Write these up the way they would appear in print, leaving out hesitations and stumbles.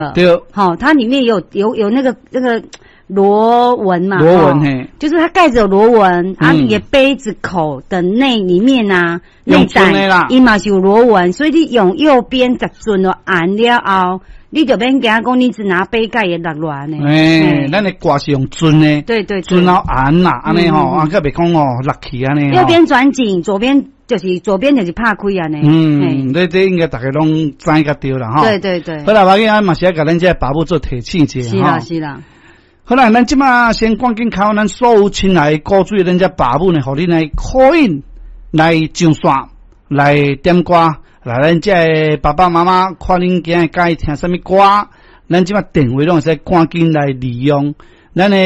对， 好，它里面有那个螺纹嘛， 螺纹嘿， 就是它盖着有螺纹，你的杯子口的里面啊，内胆伊嘛是有螺纹，所以你用右边10准了按了后，你就免惊讲你只拿杯盖也落乱呢。 咱的挂是用准的， 对， 准后按啦，安尼吼，啊，个别讲落去安尼。 右边转紧，左边就是拍开啊呢。 这应该大家拢知个对啦吼。 对。 好啦，我今仔嘛是要甲咱这爸母做提醒者是啦。 好啦，咱即马先赶紧靠咱所有亲爱鼓吹咱这爸母呢，互你来call in来上线来点歌，来咱这爸爸妈妈看恁今日介意听什么歌，咱即马电话拢会使赶紧来利用，咱的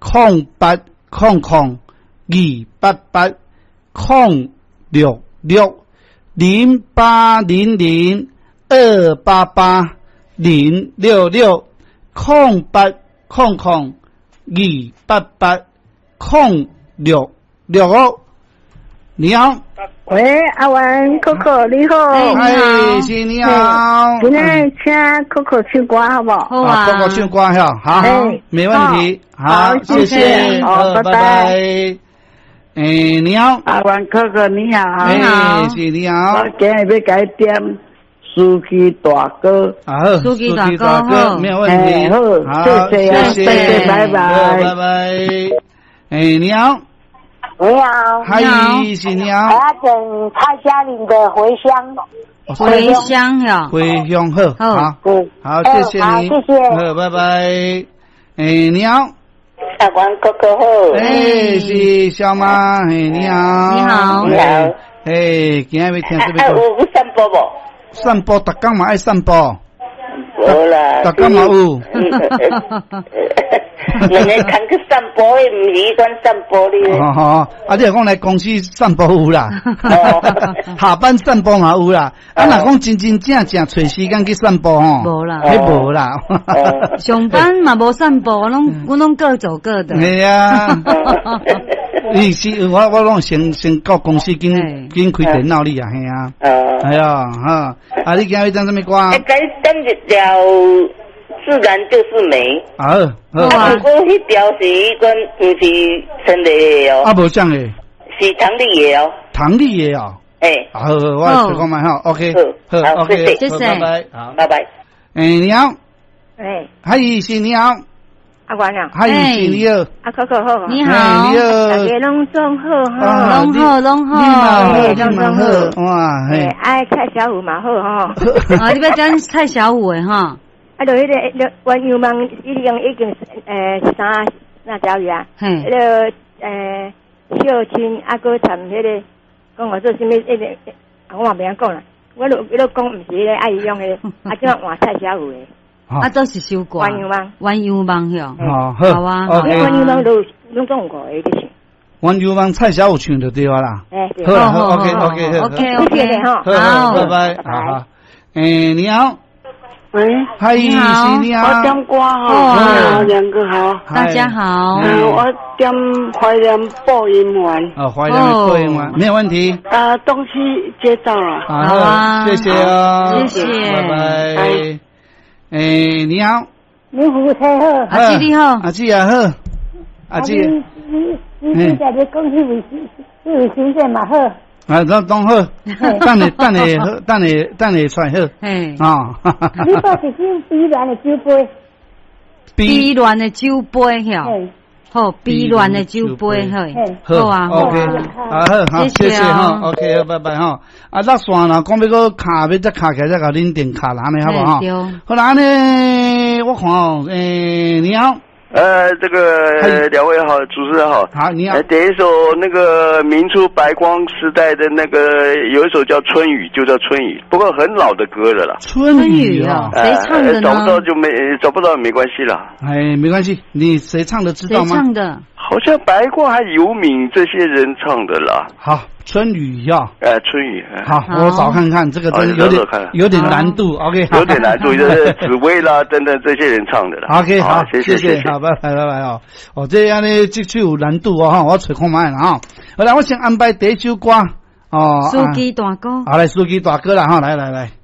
0800288066，你好。 喂，阿文 Coco 你好。 是你好。 今天请 Coco 唱歌好不好？ 好啊。 Coco 唱歌好，没问题。好，谢谢。好，拜拜。你好。 阿文 Coco 你好。 是你好。 我今日要改点司机大哥。 好， 司机大哥， 没有问题。 好，谢谢，拜拜。 拜拜。你好。 你好， 嗨，是你好。 我要等蔡嘉玲的《回乡》。 回乡呀， 回乡好，好，谢谢你， 谢谢， 好，拜拜。你好， 阿光哥哥好。 是小妈，你好， 你好， 今日要听什么歌？ 有散步不？ 散步，逐天嘛爱散步。 无啦， 逐天嘛有。 人家通去散步，唔是迄款散步哩。 你若讲来公司散步有啦，下班散步嘛有啦。若讲真正找时间去散步吼， 无啦， 迄无啦。 上班嘛无散步，我拢各走各的。 系啊，是我拢先到公司紧开电脑哩啊，系啊。系啊，你今日讲什么歌？ 该点一条自然就是美。 好。 不过迄条是迄款，不是陈雷的哦。 无这样诶。 是唐丽的哦。 唐丽的哦。好，我随讲买好 ，OK。好， 谢谢， 拜拜，好， 拜拜。 你好。嗨，是你好。 阿官啊。 嗨，是你好。 阿可可好。 你好。 你好。 大家拢总好哈。拢好。 你好。哇， 爱蔡小虎嘛好哈。 你要讲蔡小虎的哈。 就迄个原油网已经三条鱼啊，迄个孝亲啊，搁参迄个讲我做啥物迄个，我嘛袂晓讲啦。我都讲毋是迄个爱用迄个，即换蔡小虎的。 都是首歌。 原油网。 原油网哟。 好啊。 原油网拢总过的去唱。原油网蔡小虎唱就对啦。好 ，OK 好，拜拜，好。你好。 喂， 嗨，是你好。 我点歌哈，两个好， 大家好。 我点怀念播音员。 怀念播音员，没有问题。 东西接到了。 好啊，谢谢哦， 谢谢， 拜拜。你好。 你夫妻好。 阿姊你好。 阿姊也好。阿姊。 你现在的公司卫生者嘛好。 拢好，等下出好。 你到是种碧蓝的酒杯。 碧蓝的酒杯嗬。好，碧蓝的酒杯好啊。 OK， 好，谢谢哈。OK， 好，拜拜哈。落线啦，讲要个卡要再卡起来再甲恁订卡啦，安尼好不好？好啦，安尼我看哦，你好。 这个两位好，主持人好。 好，你好。 点一首那个民初白光时代的那个，有一首叫《春雨》，就叫《春雨》，不过很老的歌了啦。 春雨啊，谁唱的呢？ 找不到没关系啦。 没关系，你谁唱的知道吗？ 谁唱的？ 好像白光还尤敏这些人唱的啦。 好，春雨呀。 春雨。 好，我找看看，这个真有点难度。OK， 有点难度，就是紫薇啦等等这些人唱的啦。 OK， 好，谢谢，好，拜拜哦。这样呢，这就有难度哦，我找看卖啦哈。好来，我先安排第一首歌哦。 司机大哥。 好来，司机大哥啦哈，来。